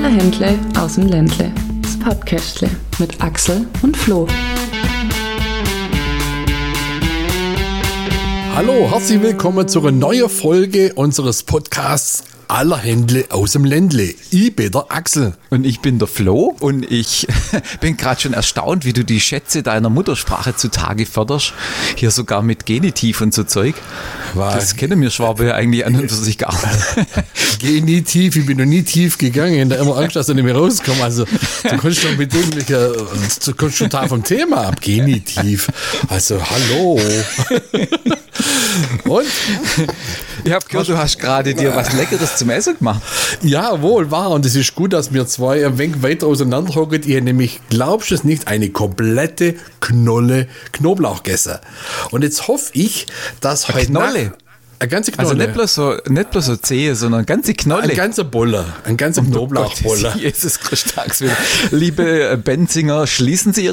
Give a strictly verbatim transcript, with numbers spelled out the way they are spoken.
Händle aus dem Ländle, das Podcastle mit Axel und Flo. Hallo, herzlich willkommen zu einer neuen Folge unseres Podcasts Aller Händle aus dem Ländle. Ich bin der Axel. Und ich bin der Flo und ich bin gerade schon erstaunt, wie du die Schätze deiner Muttersprache zutage förderst. Hier sogar mit Genitiv und so Zeug. Was? Das kennen wir Schwabe ja eigentlich an und für sich gar nicht. Genitiv, ich bin noch nie tief gegangen. Da immer Angst, dass du nicht mehr rauskommst. Also, du kannst schon mit dem, du kommst schon da vom Thema ab. Genitiv. Also, hallo. Und? Ich habe gehört, du hast gerade dir was Leckeres zum Essen gemacht. Jawohl, wahr. Und es ist gut, dass wir zwei ein wenig weiter auseinander hocken. Ich habe nämlich, glaubst du es nicht, eine komplette Knolle Knoblauch gegessen. Und jetzt hoffe ich, dass heute Knolle? Nacht, eine ganze Knolle. Also nicht bloß so, nicht bloß so Zehe, sondern eine ganze Knolle. Ein ganzer Boller. Ein ganzer Knoblauchboller. Jesus Christus. Liebe Benzinger, schließen Sie